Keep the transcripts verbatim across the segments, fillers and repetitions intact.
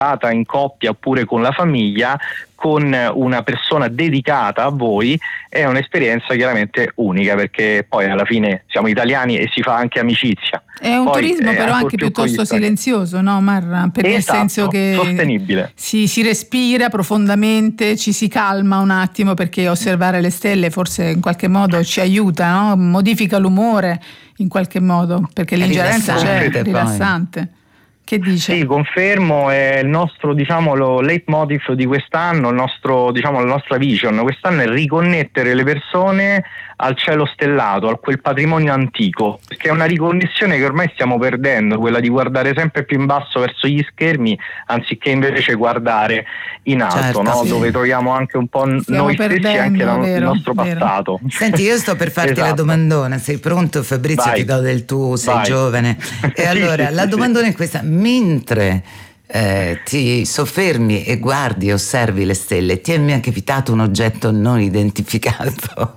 in coppia oppure con la famiglia, con una persona dedicata a voi, è un'esperienza chiaramente unica, perché poi alla fine siamo italiani e si fa anche amicizia. È un poi, turismo eh, però anche piuttosto silenzioso, no Marra? Per esatto, nel senso che sostenibile. Si, si respira profondamente, ci si calma un attimo, perché osservare le stelle forse in qualche modo ci aiuta, no? Modifica l'umore in qualche modo, perché È l'ingerenza c'è, rilassante, rilassante. Che dice? Sì, confermo, è il nostro, diciamo, lo leitmotiv di quest'anno, il nostro, diciamo, la nostra vision quest'anno è riconnettere le persone al cielo stellato, a quel patrimonio antico, perché è una riconnessione che ormai stiamo perdendo, quella di guardare sempre più in basso verso gli schermi, anziché invece guardare in alto, certo, no? sì. Dove troviamo anche un po' Stiamo noi perdendo, stessi e anche la, vero, il nostro vero. passato. Senti, io sto per farti Esatto. la domandona, sei pronto Fabrizio? Vai. Ti do del tu, sei Vai. giovane. E Sì, allora, sì, la sì, domandona è questa: mentre eh, ti soffermi e guardi e osservi le stelle, ti è mai capitato un oggetto non identificato?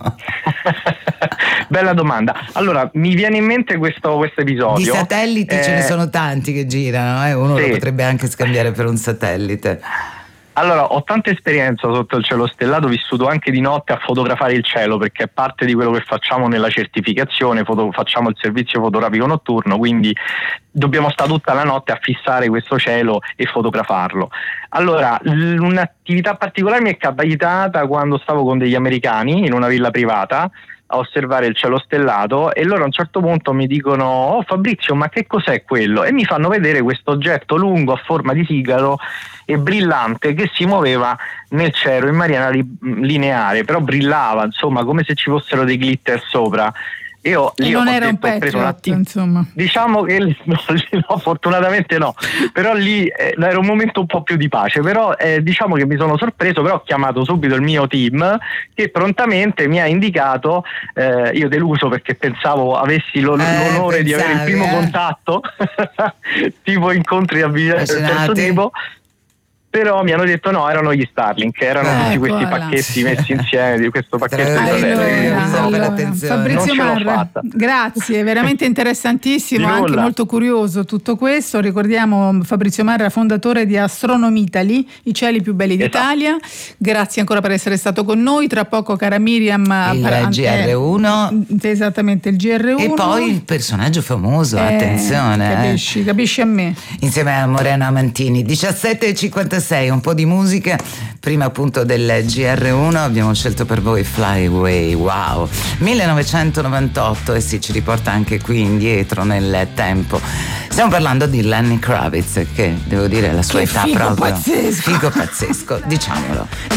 Bella domanda. Allora, mi viene in mente questo, questo episodio. Di satelliti eh, ce ne sono tanti che girano, eh? Uno sì. lo potrebbe anche scambiare per un satellite. Allora, ho tanta esperienza sotto il cielo stellato, ho vissuto anche di notte a fotografare il cielo, perché è parte di quello che facciamo nella certificazione, foto, facciamo il servizio fotografico notturno, quindi dobbiamo stare tutta la notte a fissare questo cielo e fotografarlo. Allora, l- un'attività particolare mi è capitata quando stavo con degli americani in una villa privata a osservare il cielo stellato, e loro a un certo punto mi dicono: oh Fabrizio, ma che cos'è quello? E mi fanno vedere questo oggetto lungo a forma di sigaro e brillante che si muoveva nel cielo in maniera li- lineare, però brillava, insomma, come se ci fossero dei glitter sopra. Io E lì non ho era un detto, ho preso un Patriot, attimo, insomma. diciamo che no, no, fortunatamente no, però lì eh, era un momento un po' più di pace, però eh, diciamo che mi sono sorpreso, però ho chiamato subito il mio team che prontamente mi ha indicato, eh, io deluso perché pensavo avessi lo, Eh, l'onore di avere il pensavi, primo eh? contatto tipo incontri a via del terzo Appassionati. tipo. Però mi hanno detto no, erano gli Starlink, erano Ah, tutti questi eccola. pacchetti messi insieme di questo Te pacchetto l'avevo di detto satelliti. io, Allora, bisogna fare allora, attenzione. Fabrizio Non ce l'ho Marra, fatta. grazie, veramente interessantissimo, Di anche nulla. molto curioso tutto questo. Ricordiamo Fabrizio Marra, fondatore di Astronomy Italy, i cieli più belli Esatto. d'Italia. Grazie ancora per essere stato con noi. Tra poco, cara Miriam, Il par- G R uno. eh, esattamente, il G R uno. E poi il personaggio famoso, Eh, attenzione. eh. Capisci, capisci a me. Insieme a Morena Mantini. diciassette e cinquantasei, un po' di musica. Prima appunto del G R uno abbiamo scelto per voi Fly Away, wow, millenovecentonovantotto, e si ci riporta anche qui indietro nel tempo. Stiamo parlando di Lenny Kravitz, che devo dire la sua Che età figo proprio pazzesco. figo pazzesco, diciamolo.